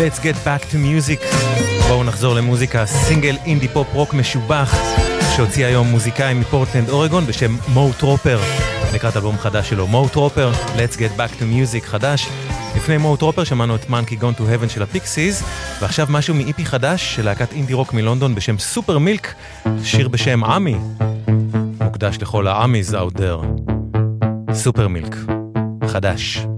Let's get back to music. בואו נחזור למוזיקה, סינגל אינדי פופ רוק משובח שהוציא היום מוזיקאי מפורטלנד אורגון בשם מו טרופר, לקראת אלבום חדש שלו, מו טרופר, Let's get back to music חדש. לפני מו טרופר שמענו את Monkey Gone to Heaven של הפיקסיז, ועכשיו משהו מאיפי חדש של להקת אינדי רוק מלונדון בשם סופר מילק, שיר בשם עמי, מוקדש לכל העמיז out there. סופר מילק, חדש.